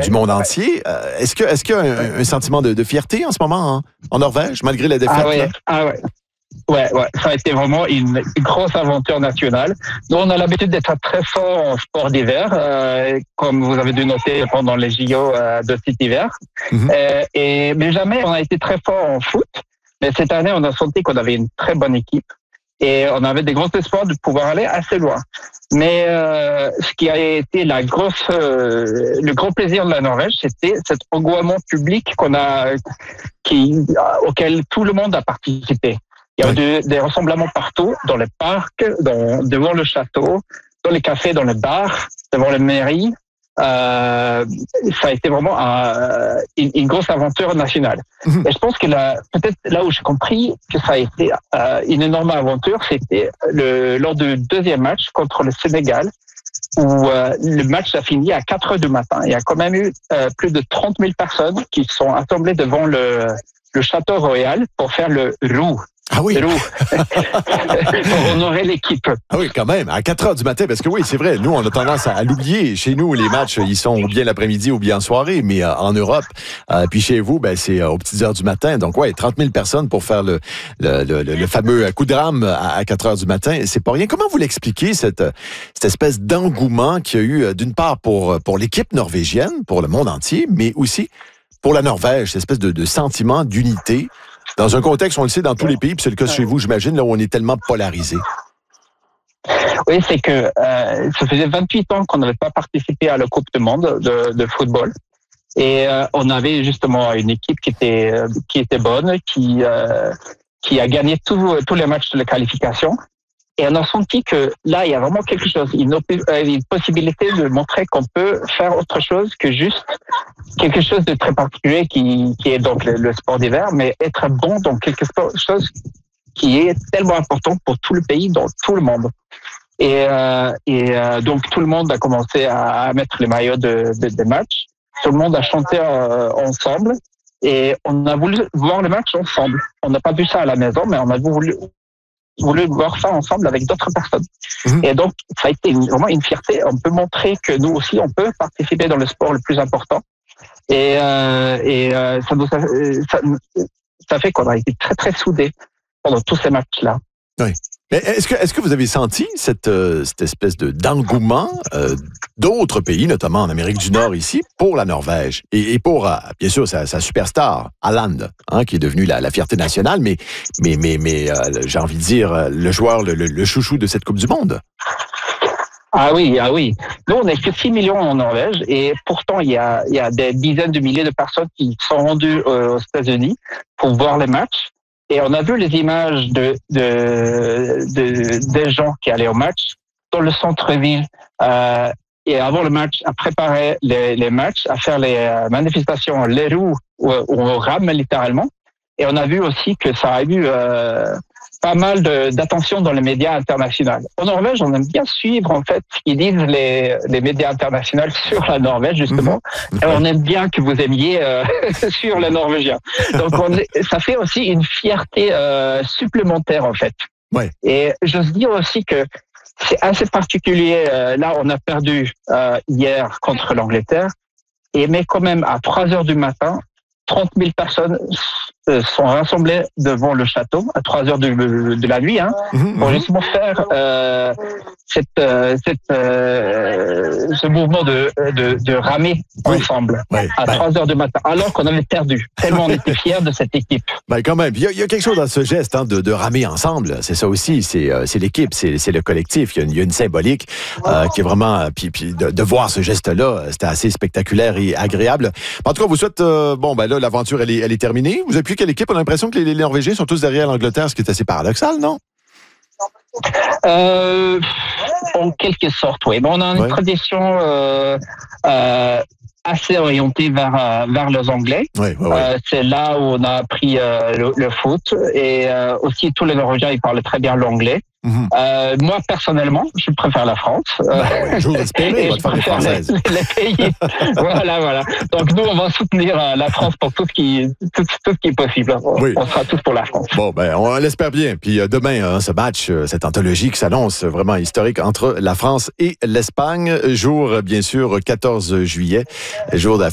du monde entier. Est-ce qu'il y a un sentiment de fierté en ce moment en Norvège, malgré la défaite? Ouais, ça a été vraiment une grosse aventure nationale. Nous, on a l'habitude d'être très fort en sport d'hiver, comme vous avez dû noter pendant les JO de cet hiver. Mais jamais on a été très fort en foot. Mais cette année, on a senti qu'on avait une très bonne équipe et on avait des gros espoirs de pouvoir aller assez loin. Mais ce qui a été le gros plaisir de la Norvège, c'était cet engouement public auquel tout le monde a participé. Il y a des rassemblements partout, dans les parcs, devant le château, dans les cafés, dans les bars, devant les mairies. Ça a été vraiment une grosse aventure nationale. Et je pense que peut-être là où j'ai compris que ça a été une énorme aventure, c'était lors du deuxième match contre le Sénégal, où le match a fini à 4 heures du matin. Il y a quand même eu plus de 30 000 personnes qui sont assemblées devant le château royal pour faire le roux. Ah oui. Pour honorer l'équipe. Ah oui, quand même, à 4 heures du matin, parce que oui, c'est vrai, nous, on a tendance à l'oublier. Chez nous, les matchs, ils sont ou bien l'après-midi ou bien en soirée, mais en Europe, puis chez vous, c'est aux petites heures du matin. Donc, 30 000 personnes pour faire le fameux coup de rame à 4 heures du matin. C'est pas rien. Comment vous l'expliquez, cette espèce d'engouement qu'il y a eu, d'une part, pour l'équipe norvégienne, pour le monde entier, mais aussi pour la Norvège, cette espèce de sentiment d'unité dans un contexte, on le sait, dans tous les pays, puis c'est le cas chez vous, j'imagine, là où on est tellement polarisé. Oui, c'est que ça faisait 28 ans qu'on n'avait pas participé à la Coupe du Monde de football. Et on avait justement une équipe qui était bonne, qui a gagné tous les matchs de la qualification. Et on a senti que là, il y a vraiment quelque chose, une possibilité de montrer qu'on peut faire autre chose que juste quelque chose de très particulier qui est donc le sport d'hiver, mais être bon dans quelque chose qui est tellement important pour tout le pays, dans tout le monde. Et donc tout le monde a commencé à mettre les maillots des matchs. Tout le monde a chanté ensemble et on a voulu voir le match ensemble. On n'a pas vu ça à la maison, mais on a voulu voir ça ensemble avec d'autres personnes. Et donc, ça a été vraiment une fierté. On peut montrer que nous aussi, on peut participer dans le sport le plus important. Et ça fait qu'on a été très, très soudés pendant tous ces matchs-là. Oui. Mais est-ce que vous avez senti cette espèce d'engouement d'autres pays, notamment en Amérique du Nord ici, pour la Norvège et pour, bien sûr, sa superstar, Haaland, qui est devenu la fierté nationale, mais j'ai envie de dire, le joueur, le chouchou de cette Coupe du Monde? Ah oui. Nous, on n'est que 6 millions en Norvège et pourtant, il y a des dizaines de milliers de personnes qui sont rendues aux États-Unis pour voir les matchs. Et on a vu les images des gens qui allaient au match dans le centre-ville et avant le match, à préparer les matchs, à faire les manifestations, les roues où on rame littéralement. Et on a vu aussi que ça a eu pas mal d'attention dans les médias internationaux. En Norvège, on aime bien suivre en fait ce qu'ils disent les médias internationaux sur la Norvège justement. Et on aime bien que vous aimiez sur les Norvégiens. Donc ça fait aussi une fierté supplémentaire en fait. Ouais. Et j'ose dire aussi que c'est assez particulier. Là, on a perdu hier contre l'Angleterre, mais quand même à 3 heures du matin, 30 000 personnes sont rassemblées devant le château à 3 heures de la nuit, pour justement faire ce mouvement de ramer ensemble à 3 heures du matin, alors qu'on avait perdu. Tellement on était fiers de cette équipe. Quand même, il y a quelque chose dans ce geste de ramer ensemble. C'est ça aussi, c'est l'équipe, c'est le collectif. Il y a une symbolique qui est vraiment... Puis de voir ce geste-là, c'était assez spectaculaire et agréable. En tout cas, vous souhaite... là, l'aventure, elle est terminée. Vous appuyez quelle équipe? On a l'impression que les Norvégiens sont tous derrière l'Angleterre, ce qui est assez paradoxal, non? En quelque sorte, oui. On a une tradition assez orientée vers les Anglais. C'est là où on a appris le foot. Et aussi, tous les Norvégiens, ils parlent très bien l'anglais. Moi, personnellement, je préfère la France. J'ose espérer, votre femme est française. Les pays. Voilà. Donc, nous, on va soutenir la France pour tout ce qui est possible. On sera tous pour la France. On l'espère bien. Puis demain, ce match, cette anthologie qui s'annonce vraiment historique entre la France et l'Espagne. Jour, bien sûr, 14 juillet, jour